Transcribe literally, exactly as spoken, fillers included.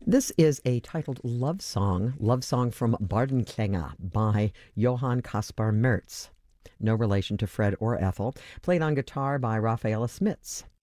This is a titled love song, love song from Bardenklänge by Johann Caspar Merz. No relation to Fred or Ethel, played on guitar by Rafaela Smits.